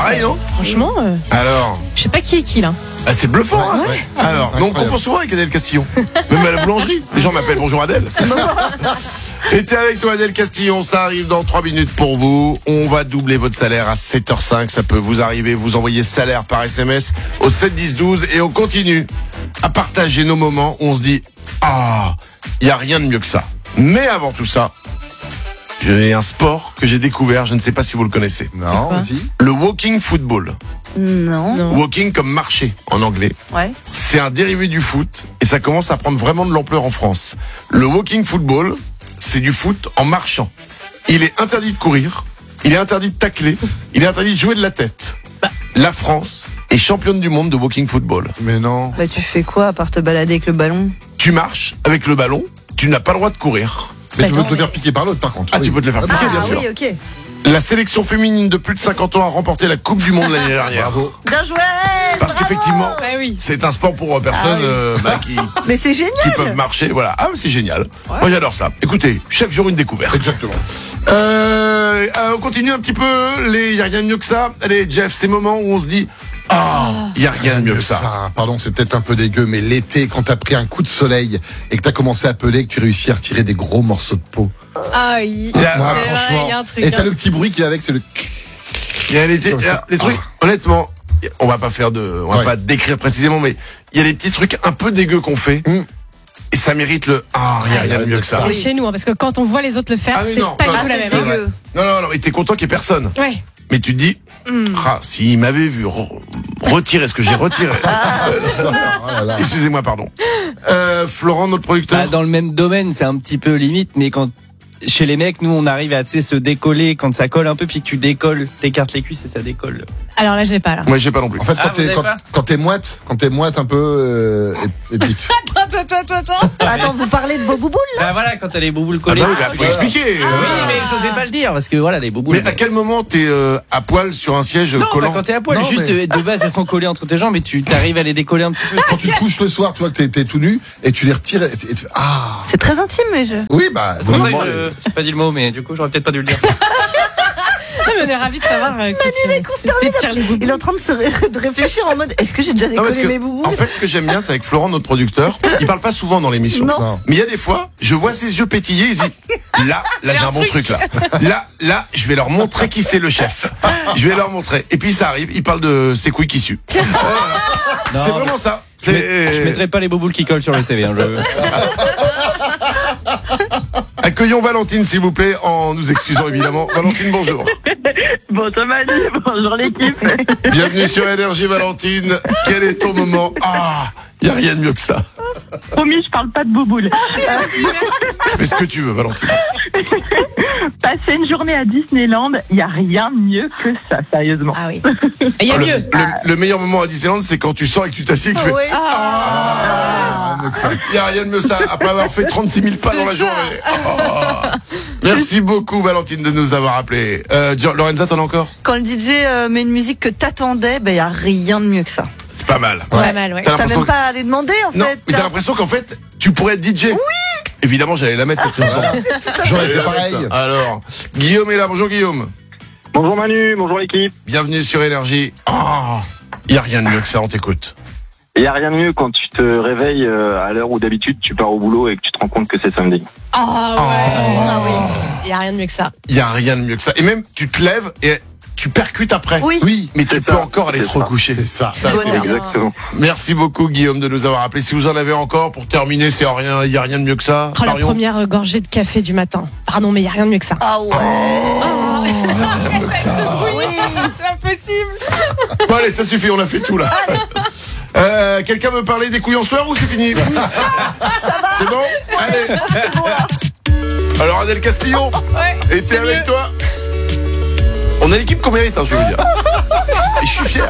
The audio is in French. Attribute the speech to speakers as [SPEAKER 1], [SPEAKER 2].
[SPEAKER 1] pareil, non?
[SPEAKER 2] Franchement,
[SPEAKER 1] Alors,
[SPEAKER 2] je sais pas qui est qui là.
[SPEAKER 1] c'est bluffant, hein?
[SPEAKER 3] Ouais.
[SPEAKER 1] Alors,
[SPEAKER 3] C'est
[SPEAKER 1] donc on
[SPEAKER 3] incroyable.
[SPEAKER 1] confond souvent avec Adèle Castillon. Même à la boulangerie, les gens m'appellent bonjour Adèle. C'est ça. Et t'es avec toi Adèle Castillon, ça arrive dans 3 minutes pour vous. On va doubler votre salaire à 7h05, ça peut vous arriver. Vous envoyez salaire par SMS au 7 10 12 et on continue à partager nos moments où on se dit il y a rien de mieux que ça. Mais avant tout ça, j'ai un sport que j'ai découvert, je ne sais pas si vous le connaissez.
[SPEAKER 3] Non, vas-y.
[SPEAKER 1] Le walking football.
[SPEAKER 4] Non.
[SPEAKER 1] Walking comme marcher en anglais.
[SPEAKER 4] Ouais.
[SPEAKER 1] C'est un dérivé du foot et ça commence à prendre vraiment de l'ampleur en France. Le walking football, c'est du foot en marchant. Il est interdit de courir, il est interdit de tacler, il est interdit de jouer de la tête. La France est championne du monde de walking football.
[SPEAKER 3] Mais non.
[SPEAKER 4] Bah tu fais quoi à part te balader avec le ballon?
[SPEAKER 1] Tu marches avec le ballon, tu n'as pas le droit de courir.
[SPEAKER 3] Mais tu
[SPEAKER 2] Bah,
[SPEAKER 3] veux te le faire piquer par l'autre, par contre.
[SPEAKER 1] Ah,
[SPEAKER 3] Oui.
[SPEAKER 1] tu peux te le faire piquer, bien sûr.
[SPEAKER 4] oui, ok.
[SPEAKER 1] La sélection féminine de plus de 50 ans a remporté la Coupe du Monde l'année dernière.
[SPEAKER 3] Bravo.
[SPEAKER 4] Bien joué.
[SPEAKER 1] Parce qu'effectivement,
[SPEAKER 2] Bah oui.
[SPEAKER 1] c'est un sport pour personnes qui
[SPEAKER 4] Mais c'est génial.
[SPEAKER 1] peuvent marcher. Voilà. Ah, c'est génial. Moi, j'adore ça. Écoutez, chaque jour une découverte.
[SPEAKER 3] Exactement.
[SPEAKER 1] On continue un petit peu. Il y a rien de mieux que ça. Allez, Jeff, ces moments où on se dit il y a rien de mieux que ça.
[SPEAKER 3] Pardon, c'est peut-être un peu dégueu, mais l'été, quand t'as pris un coup de soleil et que t'as commencé à peler, que tu réussis à retirer des gros morceaux de peau.
[SPEAKER 2] Aïe.
[SPEAKER 1] Il y a-
[SPEAKER 3] Moi,
[SPEAKER 2] c'est vrai,
[SPEAKER 3] franchement.
[SPEAKER 2] il y a un truc,
[SPEAKER 3] Et t'as
[SPEAKER 2] hein.
[SPEAKER 3] le petit bruit qui va avec, c'est le.
[SPEAKER 1] Il y a les, petits-
[SPEAKER 3] Comme ça.
[SPEAKER 1] les trucs. Honnêtement, on va
[SPEAKER 3] Ouais.
[SPEAKER 1] pas décrire précisément, mais il y a des petits trucs un peu dégueux qu'on fait. Et ça mérite le il y a rien de mieux que ça.
[SPEAKER 2] C'est chez nous, hein, parce que quand on voit les autres le faire,
[SPEAKER 1] Ah oui,
[SPEAKER 2] c'est
[SPEAKER 1] non,
[SPEAKER 2] pas
[SPEAKER 1] non,
[SPEAKER 2] du tout la
[SPEAKER 4] c'est
[SPEAKER 2] même.
[SPEAKER 4] vrai.
[SPEAKER 2] hein.
[SPEAKER 4] Dégueu.
[SPEAKER 1] Non, et t'es content qu'il y ait personne.
[SPEAKER 2] Ouais.
[SPEAKER 1] Mais tu te dis, s'il m'avait vu retirer ce que j'ai retiré.
[SPEAKER 3] Oh là là.
[SPEAKER 1] Excusez-moi, pardon. Florent, notre producteur.
[SPEAKER 5] Bah, dans le même domaine, c'est un petit peu limite, mais quand chez les mecs, nous, on arrive à se décoller quand ça colle un peu, puis que tu décolles, t'écartes les cuisses et ça décolle.
[SPEAKER 2] Alors là, je l'ai pas là.
[SPEAKER 1] Moi, j'ai pas non plus.
[SPEAKER 3] En fait,
[SPEAKER 5] Ah, vous avez pas
[SPEAKER 3] quand t'es moite un peu, et puis.
[SPEAKER 2] Attends.
[SPEAKER 4] Attends, vous parlez de vos bouboules là?
[SPEAKER 5] Bah voilà, quand t'as les bouboules
[SPEAKER 1] Ah
[SPEAKER 5] collées.
[SPEAKER 1] bah oui, bah, faut expliquer.
[SPEAKER 5] Oui, mais j'osais pas le dire, parce que voilà, les bouboules.
[SPEAKER 1] Mais à quel moment t'es à poil sur un siège
[SPEAKER 5] Non,
[SPEAKER 1] collant?
[SPEAKER 5] pas quand t'es à poil,
[SPEAKER 3] Non,
[SPEAKER 5] juste
[SPEAKER 3] mais-
[SPEAKER 5] de base, elles sont collées entre tes jambes, et tu t'arrives à les décoller un petit peu.
[SPEAKER 3] Quand tu te couches le soir, tu vois que t'es tout nu, et tu les retires, et tu fais,
[SPEAKER 4] C'est très intime, mais je.
[SPEAKER 3] Oui, bah,
[SPEAKER 5] C'est pour ça que
[SPEAKER 3] moment,
[SPEAKER 5] j'ai pas dit le mot, mais du coup, j'aurais peut-être pas dû le dire.
[SPEAKER 2] Non, mais on est ravis de savoir que tu tires les boubous.
[SPEAKER 4] Il est en train de réfléchir en mode est-ce que j'ai déjà
[SPEAKER 1] Non, parce
[SPEAKER 4] décollé
[SPEAKER 1] que,
[SPEAKER 4] mes bouboules?
[SPEAKER 1] en fait, ce que j'aime bien, c'est avec Florent, notre producteur, il parle pas souvent dans l'émission.
[SPEAKER 4] Non.
[SPEAKER 1] Mais il y a des fois, je vois ses yeux pétiller, il se dit, là, j'ai un bon truc, là. Là, je vais leur montrer qui c'est le chef. Je vais leur montrer. Et puis, ça arrive, il parle de ses couilles qui suent.
[SPEAKER 5] Non,
[SPEAKER 1] C'est vraiment ça.
[SPEAKER 5] Je mettrai pas les bouboules qui collent sur le CV, hein,
[SPEAKER 1] Accueillons Valentine, s'il vous plaît, en nous excusant évidemment. Valentine, bonjour.
[SPEAKER 6] Bonjour Manu, bonjour l'équipe.
[SPEAKER 1] Bienvenue sur Énergie, Valentine. Quel est ton moment? Il y a rien de mieux que ça.
[SPEAKER 6] Promis, je parle pas de bouboule.
[SPEAKER 1] Fais ce que tu veux, Valentine.
[SPEAKER 6] Passer une journée à Disneyland, il y a rien de mieux que ça, sérieusement.
[SPEAKER 2] Ah oui. Et il y a mieux.
[SPEAKER 1] Le meilleur moment à Disneyland, c'est quand tu sors et que tu t'assieds et que tu fais.
[SPEAKER 4] Oui.
[SPEAKER 1] Il n'y a rien de mieux ça, après avoir fait 36 000 pas dans la journée. Merci beaucoup, Valentine, de nous avoir appelés. Lorenza, t'en as encore?
[SPEAKER 4] Quand le DJ met une musique que t'attendais, ben y a rien de mieux que ça.
[SPEAKER 1] C'est pas mal.
[SPEAKER 2] Pas mal, ouais.
[SPEAKER 1] T'as
[SPEAKER 4] T'as
[SPEAKER 1] l'impression
[SPEAKER 4] même pas à aller demander en
[SPEAKER 1] Non,
[SPEAKER 4] fait.
[SPEAKER 1] mais t'as l'impression qu'en fait, tu pourrais être DJ. Oui. Évidemment, j'allais la mettre cette chanson.
[SPEAKER 3] j'aurais fait pareil.
[SPEAKER 1] Alors, Guillaume est là. Bonjour Guillaume.
[SPEAKER 7] Bonjour Manu, bonjour l'équipe.
[SPEAKER 1] Bienvenue sur Énergie. Il n'y a rien de mieux que ça, on t'écoute.
[SPEAKER 7] Il n'y a rien de mieux quand tu te réveilles à l'heure où d'habitude tu pars au boulot et que tu te rends compte que c'est samedi.
[SPEAKER 2] Ah ouais. Ah oui. Il y a rien de mieux que ça.
[SPEAKER 1] Il n'y a rien de mieux que ça. Et même, tu te lèves et tu percutes après.
[SPEAKER 4] Oui.
[SPEAKER 3] Oui.
[SPEAKER 1] Mais tu
[SPEAKER 7] C'est
[SPEAKER 1] peux
[SPEAKER 7] ça,
[SPEAKER 1] encore aller
[SPEAKER 7] c'est
[SPEAKER 1] te
[SPEAKER 7] ça.
[SPEAKER 1] recoucher.
[SPEAKER 3] C'est ça.
[SPEAKER 1] Ça,
[SPEAKER 4] Bonheur.
[SPEAKER 1] c'est-
[SPEAKER 7] Exactement.
[SPEAKER 1] Merci beaucoup Guillaume de nous avoir appelés. Si vous en avez encore, pour terminer, c'est rien, il n'y a rien de mieux que ça.
[SPEAKER 2] Oh, la
[SPEAKER 1] Marion.
[SPEAKER 2] première gorgée de café du matin. Pardon, mais il y a rien de mieux que ça.
[SPEAKER 4] Ah ouais.
[SPEAKER 2] C'est impossible.
[SPEAKER 1] Bon allez, ça suffit, on a fait tout là. Quelqu'un veut parler des couilles en sueur ou c'est fini? C'est bon? Allez. Alors Adèle Castillon,
[SPEAKER 2] Ouais.
[SPEAKER 1] était avec toi. On a l'équipe qu'on mérite, hein, je vais vous dire. Et je suis fier.